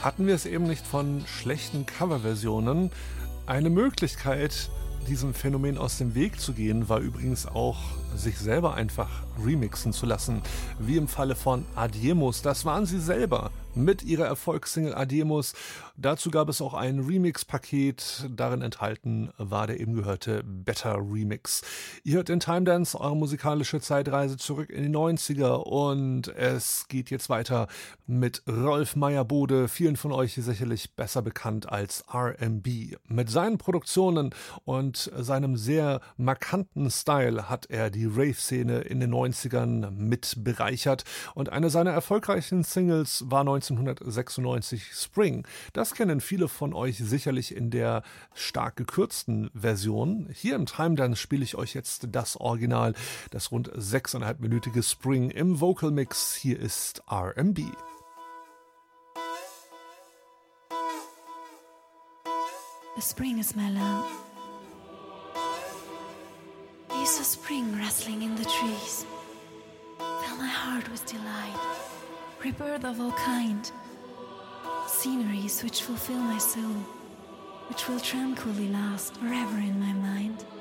Hatten wir es eben nicht von schlechten Coverversionen? Eine Möglichkeit, diesem Phänomen aus dem Weg zu gehen, war übrigens auch, sich selber einfach remixen zu lassen. Wie im Falle von Adiemus. Das waren sie selber mit ihrer Erfolgssingle Adiemus. Dazu gab es auch ein Remix-Paket. Darin enthalten war der eben gehörte Better Remix. Ihr hört in Time Dance, eure musikalische Zeitreise zurück in die 90er, und es geht jetzt weiter mit Rolf Meyer-Bode, vielen von euch sicherlich besser bekannt als R&B. Mit seinen Produktionen und seinem sehr markanten Style hat er die Rave-Szene in den 90ern mit bereichert, und eine seiner erfolgreichen Singles war 1996 Spring. Das kennen viele von euch sicherlich in der stark gekürzten Version. Hier im Time Dance spiele ich euch jetzt das Original, das rund 6,5-minütige Spring im Vocal Mix. Hier ist R&B. The spring is mellow. You saw spring rustling in the trees. Fill my heart with delight. Rebirth of all kind. Sceneries which fulfill my soul, which will tranquilly last forever in my mind.